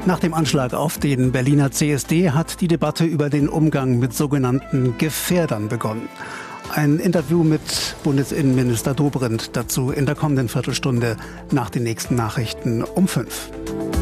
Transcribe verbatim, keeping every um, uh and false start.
Nach dem Anschlag auf den Berliner C S D hat die Debatte über den Umgang mit sogenannten Gefährdern begonnen. Ein Interview mit Bundesinnenminister Dobrindt dazu in der kommenden Viertelstunde nach den nächsten Nachrichten um fünf.